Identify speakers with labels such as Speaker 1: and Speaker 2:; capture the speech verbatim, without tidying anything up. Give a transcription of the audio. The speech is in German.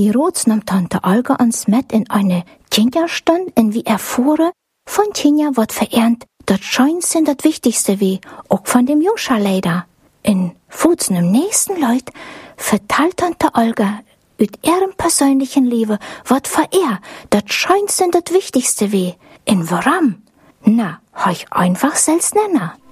Speaker 1: I Rots nam Tante Olga ans met in eine Tinja-Stund en wie erfuhren von Tinja wat verernt, dat scheint sind dat Wichtigste wie, auch von dem Jungscha leider. In Futznem nächsten Leut verteilt Tante Olga üt ihrem persönlichen Leben wat für er, dat scheint sind dat Wichtigste wie. In warum? Na, heuch einfach selbst nennen.